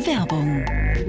Werbung.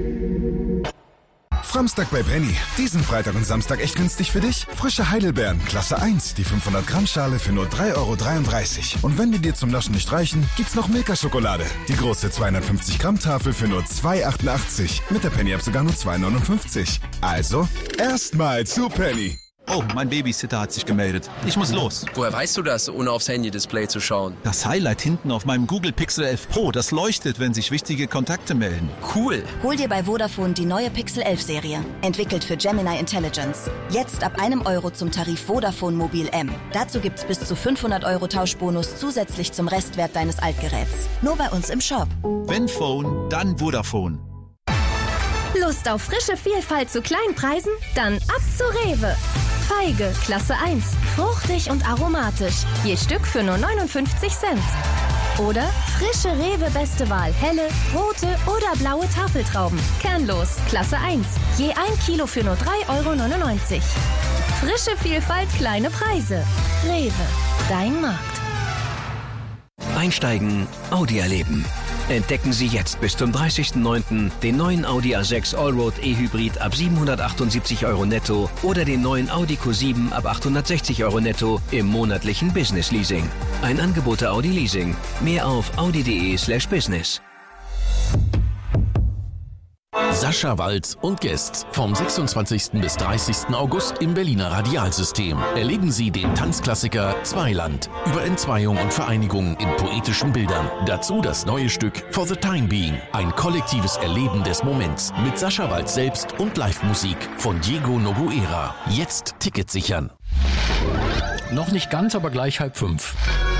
Framstag bei Penny. Diesen Freitag und Samstag echt günstig für dich? Frische Heidelbeeren, Klasse 1, die 500 Gramm Schale für nur 3,33 €. Und wenn die dir zum Naschen nicht reichen, gibt's noch Milka-Schokolade. Die große 250 Gramm Tafel für nur 2,88 €. Mit der Penny-App sogar nur 2,59 €. Also, erstmal zu Penny. Oh, mein Babysitter hat sich gemeldet. Ich muss los. Woher weißt du das, ohne aufs Handy-Display zu schauen? Das Highlight hinten auf meinem Google Pixel 11 Pro, das leuchtet, wenn sich wichtige Kontakte melden. Cool. Hol dir bei Vodafone die neue Pixel 11 Serie. Entwickelt für Gemini Intelligence. Jetzt ab €1 zum Tarif Vodafone Mobil M. Dazu gibt's bis zu 500 € Tauschbonus zusätzlich zum Restwert deines Altgeräts. Nur bei uns im Shop. Wenn Phone, dann Vodafone. Lust auf frische Vielfalt zu kleinen Preisen? Dann ab zu Rewe. Feige, Klasse 1. Fruchtig und aromatisch. Je Stück für nur 59 Cent. Oder frische Rewe Beste Wahl. Helle, rote oder blaue Tafeltrauben. Kernlos, Klasse 1. Je 1 Kilo für nur 3,99 €. Frische Vielfalt, kleine Preise. Rewe, dein Markt. Einsteigen, Audi erleben. Entdecken Sie jetzt bis zum 30.09. den neuen Audi A6 Allroad E-Hybrid ab 778 € netto oder den neuen Audi Q7 ab 860 € netto im monatlichen Business Leasing. Ein Angebot der Audi Leasing. Mehr auf audi.de/business. Sascha Walz und Guests vom 26. bis 30. August im Berliner Radialsystem. Erleben Sie den Tanzklassiker Zweiland über Entzweiung und Vereinigung in poetischen Bildern. Dazu das neue Stück For the Time Being. Ein kollektives Erleben des Moments mit Sascha Walz selbst und Live-Musik von Diego Noguera. Jetzt Ticket sichern. Noch nicht ganz, aber gleich 4:30.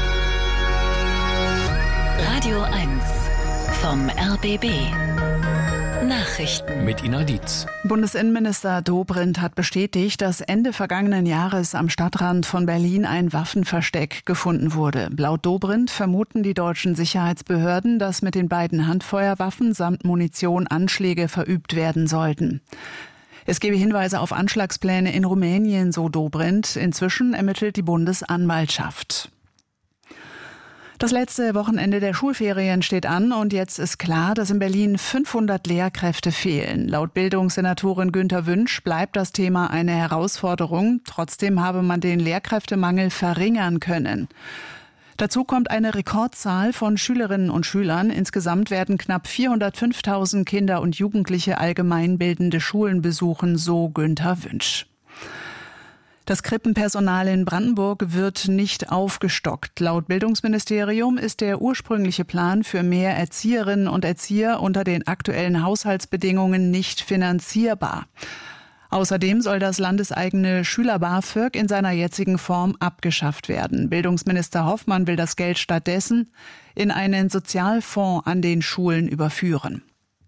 Radio 1 vom RBB. Nachrichten Mit Ina Dietz. Bundesinnenminister Dobrindt hat bestätigt, dass Ende vergangenen Jahres am Stadtrand von Berlin ein Waffenversteck gefunden wurde. Laut Dobrindt vermuten die deutschen Sicherheitsbehörden, dass mit den beiden Handfeuerwaffen samt Munition Anschläge verübt werden sollten. Es gebe Hinweise auf Anschlagspläne in Rumänien, so Dobrindt. Inzwischen ermittelt die Bundesanwaltschaft. Das letzte Wochenende der Schulferien steht an und jetzt ist klar, dass in Berlin 500 Lehrkräfte fehlen. Laut Bildungssenatorin Günther Wünsch bleibt das Thema eine Herausforderung. Trotzdem habe man den Lehrkräftemangel verringern können. Dazu kommt eine Rekordzahl von Schülerinnen und Schülern. Insgesamt werden knapp 405.000 Kinder und Jugendliche allgemeinbildende Schulen besuchen, so Günther Wünsch. Das Krippenpersonal in Brandenburg wird nicht aufgestockt. Laut Bildungsministerium ist der ursprüngliche Plan für mehr Erzieherinnen und Erzieher unter den aktuellen Haushaltsbedingungen nicht finanzierbar. Außerdem soll das landeseigene Schüler-BAföG in seiner jetzigen Form abgeschafft werden. Bildungsminister Hoffmann will das Geld stattdessen in einen Sozialfonds an den Schulen überführen.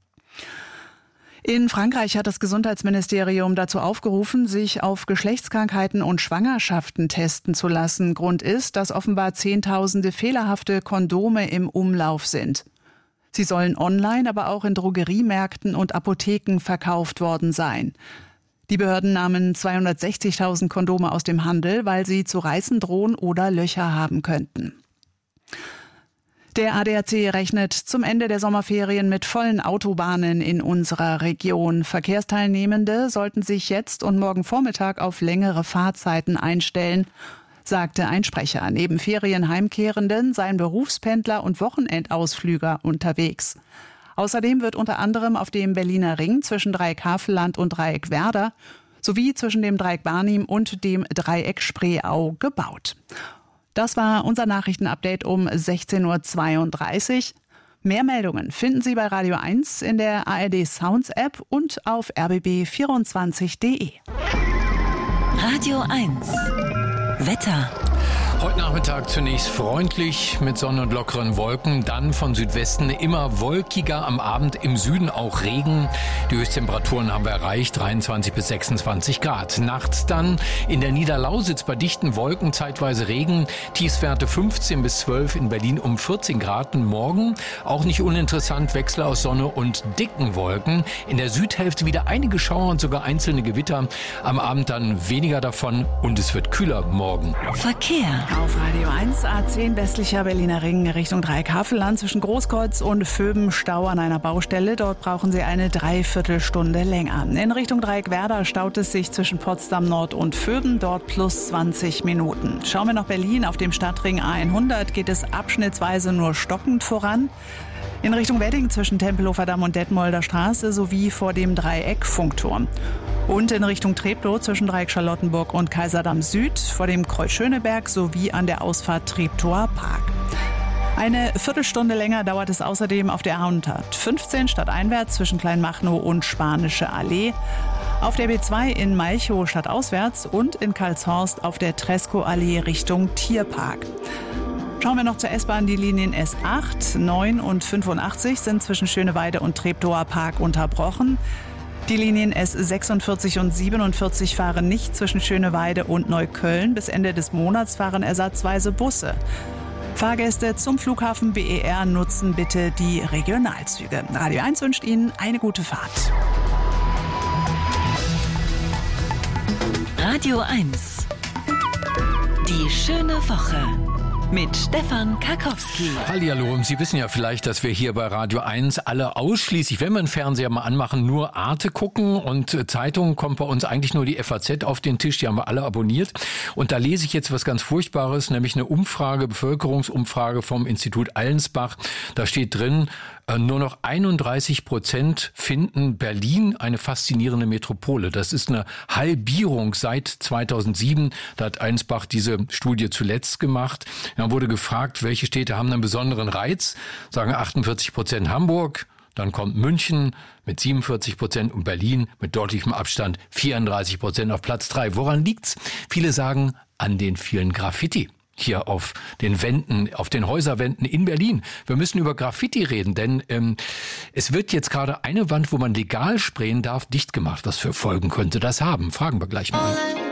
In Frankreich hat das Gesundheitsministerium dazu aufgerufen, sich auf Geschlechtskrankheiten und Schwangerschaften testen zu lassen. Grund ist, dass offenbar Zehntausende fehlerhafte Kondome im Umlauf sind. Sie sollen online, aber auch in Drogeriemärkten und Apotheken verkauft worden sein. Die Behörden nahmen 260.000 Kondome aus dem Handel, weil sie zu reißen drohen oder Löcher haben könnten. Der ADAC rechnet zum Ende der Sommerferien mit vollen Autobahnen in unserer Region. Verkehrsteilnehmende sollten sich jetzt und morgen Vormittag auf längere Fahrzeiten einstellen, sagte ein Sprecher. Neben Ferienheimkehrenden seien Berufspendler und Wochenendausflüger unterwegs. Außerdem wird unter anderem auf dem Berliner Ring zwischen Dreieck Havelland und Dreieck Werder sowie zwischen dem Dreieck Barnim und dem Dreieck Spreeau gebaut. Das war unser Nachrichtenupdate um 16:32 Uhr. Mehr Meldungen finden Sie bei Radio 1 in der ARD Sounds App und auf rbb24.de. Radio 1 Wetter. Heute Nachmittag zunächst freundlich mit Sonne und lockeren Wolken, dann von Südwesten immer wolkiger, am Abend im Süden auch Regen. Die Höchsttemperaturen haben wir erreicht, 23 bis 26 Grad. Nachts dann in der Niederlausitz bei dichten Wolken zeitweise Regen, Tiefstwerte 15 bis 12, in Berlin um 14 Grad. Und morgen auch nicht uninteressant, Wechsel aus Sonne und dicken Wolken. In der Südhälfte wieder einige Schauer und sogar einzelne Gewitter. Am Abend dann weniger davon und es wird kühler morgen. Verkehr. Verkehr. Auf Radio 1, A10 westlicher Berliner Ring Richtung Dreieck-Havelland zwischen Großkreuz und Vöben Stau an einer Baustelle. Dort brauchen Sie eine Dreiviertelstunde länger. In Richtung Dreieck-Werder staut es sich zwischen Potsdam Nord und Vöben, dort plus 20 Minuten. Schauen wir nach Berlin. Auf dem Stadtring A100 geht es abschnittsweise nur stockend voran. In Richtung Wedding zwischen Tempelhofer Damm und Detmolder Straße sowie vor dem Dreieck Funkturm. Und in Richtung Treptow zwischen Dreieck Charlottenburg und Kaiserdamm Süd vor dem Kreuz Schöneberg sowie an der Ausfahrt Treptower Park. Eine Viertelstunde länger dauert es außerdem auf der A115 stadteinwärts zwischen Kleinmachnow und Spanische Allee. Auf der B2 in Malchow stadtauswärts und in Karlshorst auf der Tresco-Allee Richtung Tierpark. Schauen wir noch zur S-Bahn. Die Linien S8, 9 und 85 sind zwischen Schöneweide und Treptower Park unterbrochen. Die Linien S46 und 47 fahren nicht zwischen Schöneweide und Neukölln. Bis Ende des Monats fahren ersatzweise Busse. Fahrgäste zum Flughafen BER nutzen bitte die Regionalzüge. Radio 1 wünscht Ihnen eine gute Fahrt. Radio 1. Die schöne Woche. Mit Stefan Karkowski. Hallihallo, Sie wissen ja vielleicht, dass wir hier bei Radio 1 alle ausschließlich, wenn wir einen Fernseher mal anmachen, nur Arte gucken und Zeitungen kommt bei uns eigentlich nur die FAZ auf den Tisch, die haben wir alle abonniert. Und da lese ich jetzt was ganz Furchtbares, nämlich eine Umfrage, Bevölkerungsumfrage vom Institut Allensbach. Da steht drin, nur noch 31% finden Berlin eine faszinierende Metropole. Das ist eine Halbierung seit 2007. Da hat Allensbach diese Studie zuletzt gemacht. Dann wurde gefragt, welche Städte haben einen besonderen Reiz. Sagen 48% Hamburg. Dann kommt München mit 47% und Berlin mit deutlichem Abstand 34% auf Platz 3. Woran liegt's? Viele sagen, an den vielen Graffiti. Hier auf den Wänden, auf den Häuserwänden in Berlin. Wir müssen über Graffiti reden, denn es wird jetzt gerade eine Wand, wo man legal sprayen darf, dicht gemacht. Was für Folgen könnte das haben? Fragen wir gleich mal.